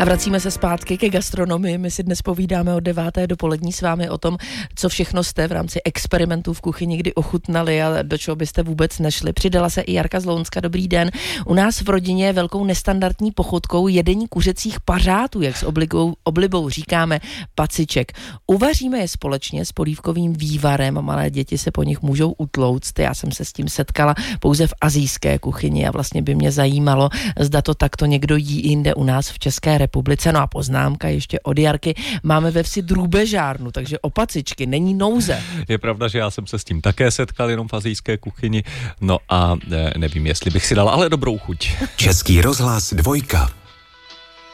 A vracíme se zpátky ke gastronomii. My si dnes povídáme od 9. dopolední s vámi o tom, co všechno jste v rámci experimentů v kuchyni kdy ochutnali a do čeho byste vůbec nešli. Přidala se i Jarka z Lounska. Dobrý den. U nás v rodině je velkou nestandardní pochodkou jedení kuřecích pařátů, jak s oblibou říkáme paciček. Uvaříme je společně s polívkovým vývarem a malé děti se po nich můžou utlouct. Já jsem se s tím setkala pouze v asijské kuchyni a vlastně by mě zajímalo, zda to takto někdo jí jinde u nás v České republice. No a poznámka ještě od Jarky. Máme ve vsi drůbežárnu, takže o pacičky není nouze. Je pravda, že já jsem se s tím také setkal jenom v asijské kuchyni. No a nevím, jestli bych si dal, ale dobrou chuť. Český rozhlas 2.